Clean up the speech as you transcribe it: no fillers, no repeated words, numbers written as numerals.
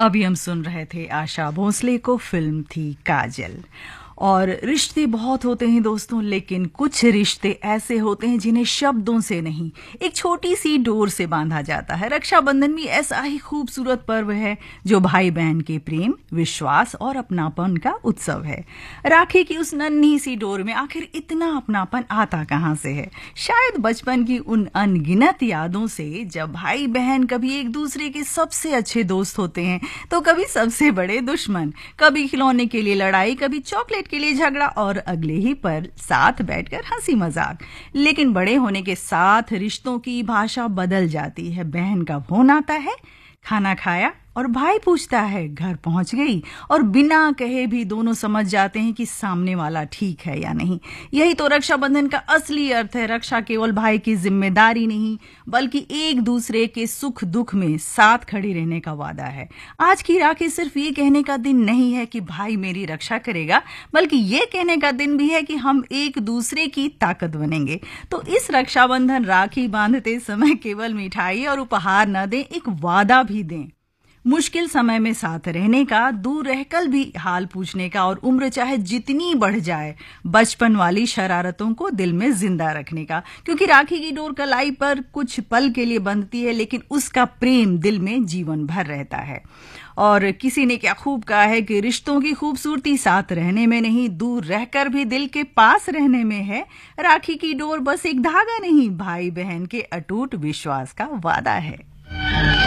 अभी हम सुन रहे थे आशा भोसले को, फिल्म थी काजल। और रिश्ते बहुत होते हैं दोस्तों, लेकिन कुछ रिश्ते ऐसे होते हैं जिन्हें शब्दों से नहीं, एक छोटी सी डोर से बांधा जाता है। रक्षाबंधन भी ऐसा ही खूबसूरत पर्व है जो भाई बहन के प्रेम, विश्वास और अपनापन का उत्सव है। राखी की उस नन्ही सी डोर में आखिर इतना अपनापन आता कहाँ से है? शायद बचपन की उन अनगिनत यादों से, जब भाई बहन कभी एक दूसरे के सबसे अच्छे दोस्त होते हैं तो कभी सबसे बड़े दुश्मन, कभी खिलौने के लिए लड़ाई, कभी चॉकलेट के लिए झगड़ा और अगले ही पर साथ बैठकर हंसी मजाक। लेकिन बड़े होने के साथ रिश्तों की भाषा बदल जाती है। बहन का फोन आता है, खाना खाया, और भाई पूछता है घर पहुंच गई, और बिना कहे भी दोनों समझ जाते हैं कि सामने वाला ठीक है या नहीं। यही तो रक्षाबंधन का असली अर्थ है। रक्षा केवल भाई की जिम्मेदारी नहीं, बल्कि एक दूसरे के सुख दुख में साथ खड़े रहने का वादा है। आज की राखी सिर्फ ये कहने का दिन नहीं है कि भाई मेरी रक्षा करेगा, बल्कि ये कहने का दिन भी है कि हम एक दूसरे की ताकत बनेंगे। तो इस रक्षाबंधन राखी बांधते समय केवल मिठाई और उपहार न दें, एक वादा भी दें। मुश्किल समय में साथ रहने का, दूर रहकर भी हाल पूछने का, और उम्र चाहे जितनी बढ़ जाए बचपन वाली शरारतों को दिल में जिंदा रखने का। क्योंकि राखी की डोर कलाई पर कुछ पल के लिए बंधती है, लेकिन उसका प्रेम दिल में जीवन भर रहता है। और किसी ने क्या खूब कहा है कि रिश्तों की खूबसूरती साथ रहने में नहीं, दूर रहकर भी दिल के पास रहने में है। राखी की डोर बस एक धागा नहीं, भाई बहन के अटूट विश्वास का वादा है।